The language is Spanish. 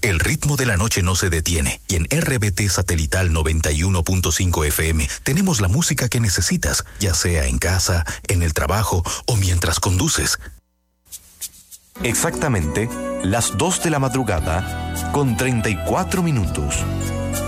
El ritmo de la noche no se detiene y en RBT Satelital 91.5 FM tenemos la música que necesitas, ya sea en casa, en el trabajo o mientras conduces. Exactamente las 2 de la madrugada con 34 minutos.